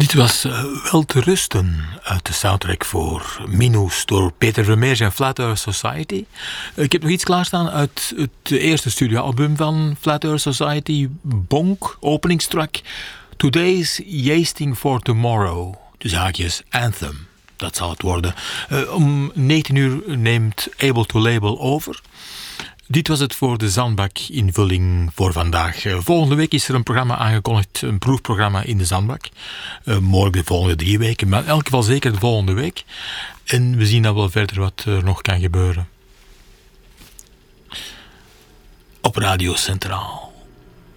Dit was Wel te rusten uit de soundtrack voor Minus door Peter Vermeers en Flat Earth Society. Ik heb nog iets klaarstaan uit het eerste studioalbum van Flat Earth Society, Bonk, openingstrack. Today's Yeasting for Tomorrow, dus haakjes Anthem, dat zal het worden. Om 19 uur neemt Able to Label over. Dit was het voor de Zandbak-invulling voor vandaag. Volgende week is er een programma aangekondigd, een proefprogramma in de Zandbak. Morgen de volgende 3 weken, maar in elk geval zeker de volgende week. En we zien dan wel verder wat er nog kan gebeuren. Op Radio Centraal.